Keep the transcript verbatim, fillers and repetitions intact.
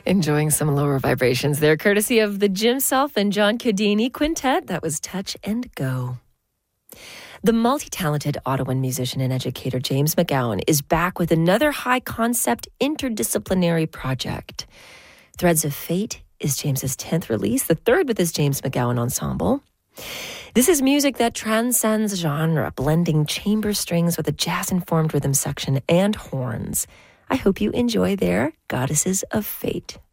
Enjoying some lower vibrations there, courtesy of the Jim Self and John Cadini Quintet. That was Touch and Go. The multi-talented Ottawan musician and educator James McGowan is back with another high-concept interdisciplinary project. Threads of Fate is James's tenth release, the third with his James McGowan Ensemble. This is music that transcends genre, blending chamber strings with a jazz-informed rhythm section and horns. I hope you enjoy their Goddesses of Fate.